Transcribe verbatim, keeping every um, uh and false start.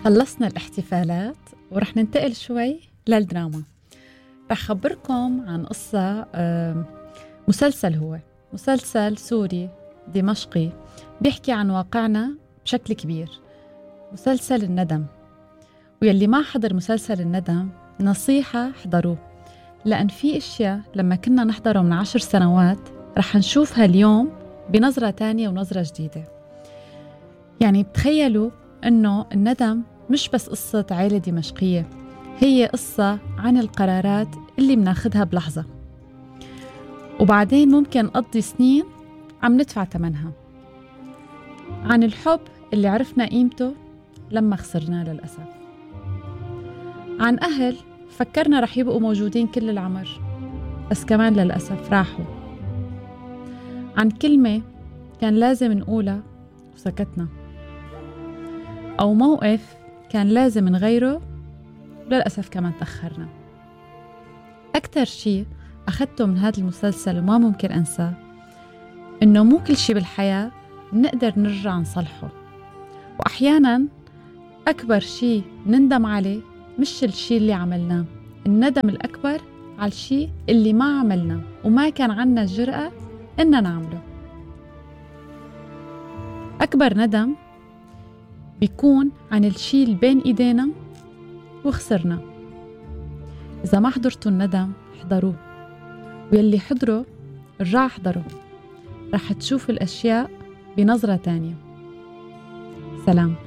خلصنا الاحتفالات ورح ننتقل شوي للدراما. رح خبركم عن قصة مسلسل، هو مسلسل سوري دمشقي بيحكي عن واقعنا بشكل كبير، مسلسل الندم. ويلي ما حضر مسلسل الندم نصيحة حضروه، لأن في اشياء لما كنا نحضره من عشر سنوات رح نشوفها اليوم بنظرة تانية ونظرة جديدة. يعني بتخيلوا انه الندم مش بس قصة عائلة دمشقية، هي قصة عن القرارات اللي بناخدها بلحظة، وبعدين ممكن نقضي سنين عم ندفع ثمنها. عن الحب اللي عرفنا قيمته لما خسرناه للأسف. عن أهل فكرنا رح يبقوا موجودين كل العمر بس كمان للأسف راحوا. عن كلمة كان لازم نقولها وسكتنا، أو موقف كان لازم نغيره وللأسف كمان تأخرنا. أكتر شيء أخذته من هذا المسلسل وما ممكن أنساه إنه مو كل شيء بالحياة نقدر نرجع نصلحه، وأحياناً أكبر شيء نندم عليه مش الشيء اللي عملناه، الندم الأكبر على الشيء اللي ما عملناه وما كان عنا الجرأة إننا نعمله. أكبر ندم بيكون عن الشيء اللي بين إيدينا وخسرنا. إذا ما حضرتوا الندم حضروه، ويلي حضروا رجع حضروا، رح تشوف الأشياء بنظرة تانية. سلام.